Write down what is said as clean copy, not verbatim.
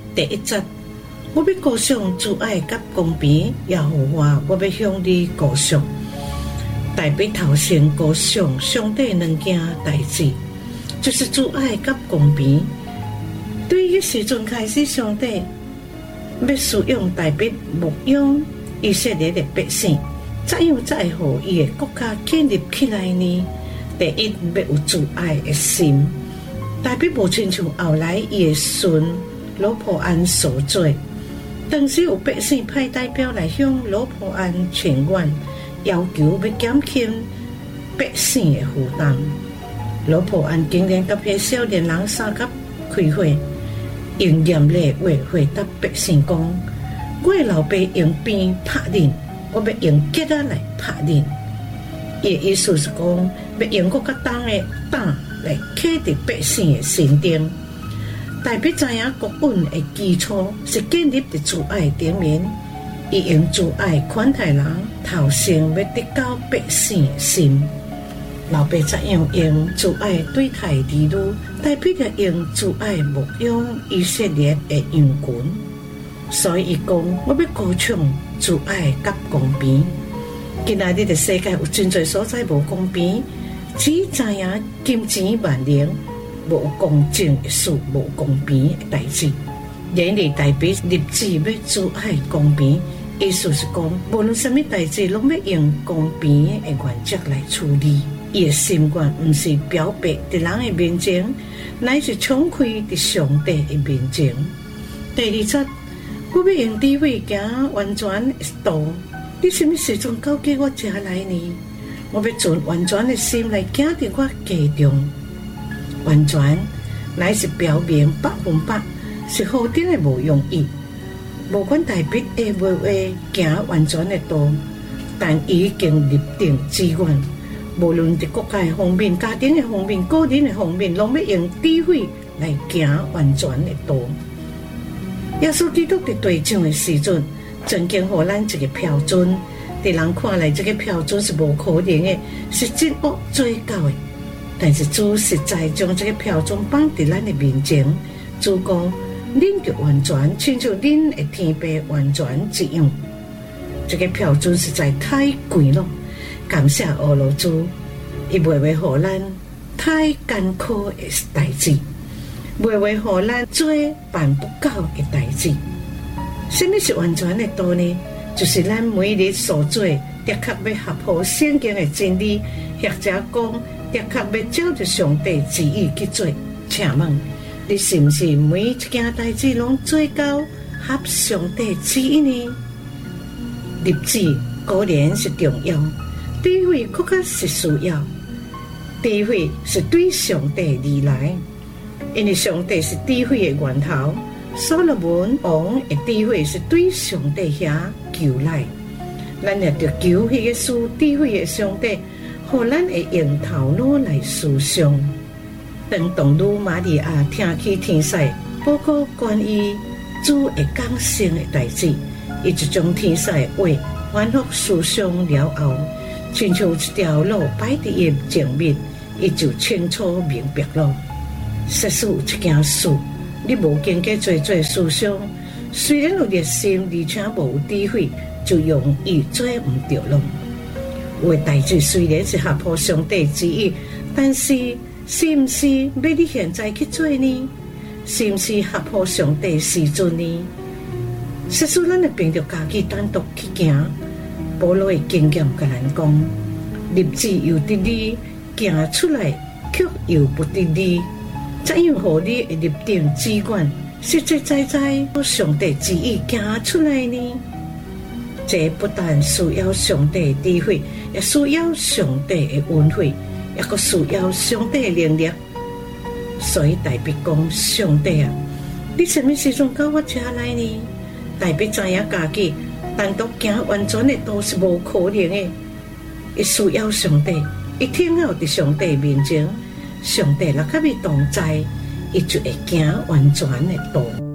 第一节，我要高尚主爱甲公平，耶和华，我要向你高尚。大笔头先高尚上帝两件代志，就是主爱甲公平。对于时阵开始，上帝要使用大笔牧养以色列的百姓，怎样才会互伊的国家建立起来呢？第一，要有主爱的心。大笔无亲像后来伊的孙罗波安所做，当时有百姓派代表来向罗波安请愿，要求要减轻百姓的负担。罗波安竟然甲迄少年人相甲开会，用严厉话回答百姓讲：我的老爸用鞭拍恁，我要用脚仔来拍恁。伊的意思是讲，要用更较重的担来刻伫百姓的心顶。大笔知影国稳的基础是建立伫主爱顶面，伊用主爱款待人，头先要得到百姓的心。老爸怎样用主爱对待儿女，大笔就用主爱牧养以色列的羊群。所以伊讲，我要高唱主爱甲公平。今仔日的世界有真侪所在无公平，只知影金钱万能，无公正的事，无公平的代志。然而大笔立志要主爱公平，意思是讲，无论什么代志，拢要用公平的原则来处理。伊的心愿毋是表白伫人的面前，乃是敞开伫上帝的面前。第二节，我要用智慧行完全的道。你什么时阵交给我吃来呢？我要尽完全的心来行伫我家中。完全乃是表明100%是何等的无容易。无管大笔会不会行完全的道，但已经立定志愿，无论伫国家的方面、家庭的方面、个人的方面，拢要用智慧来行完全的道。耶稣基督伫地上的时阵，曾经予咱一个标准，伫人看来，这个标准是无可能的，是真恶最高的。但是主实在将这个标准放伫咱的面前，主讲：恁就完全，亲像恁的天父完全一样。这个标准实在太贵了，感谢俄罗斯，伊袂会予咱太艰苦的代志，袂会予咱做办不到的代志。什么是完全的道呢？就是咱每日所做，的确要合乎圣经的真理。或者讲，的确要照着上帝旨意去做。请问，你是不是每一件代志拢做到合上帝旨意呢？立志果然是重要，智慧更加是需要。智慧是对上帝而来，因为上帝是智慧的源头。所罗门王的智慧是对上帝遐求来，咱也着求迄个赐智慧的上帝，互咱会用头脑来思想。当童女玛利亚听起天使报告关于主会降生的代志，伊就将天使的话反复思想了后，亲像一条路摆伫伊前面，伊就清楚明白了。实属有一件事，你无经过做思想，虽然有热心，而且无智慧，就容易做唔到咯。有的代志虽然是合乎上帝旨意，但是是唔是要你现在去做呢？是唔是合乎上帝时阵呢？实属咱会凭着家己单独去行。保罗的经验甲咱讲，立志由得你，行出来却又不得你。怎样互你会立定志愿，实实在在上帝旨意行出来呢？这不但需要上帝的智慧，也需要上帝的恩惠，也佫需要上帝的能力。所以大笔讲，上帝啊，你什么时阵到我家来呢？大笔知影家己单独行完全的都是无可能的，伊需要上帝，伊听候伫上帝面前。上帝若甲伊同在，伊就会行完全的道。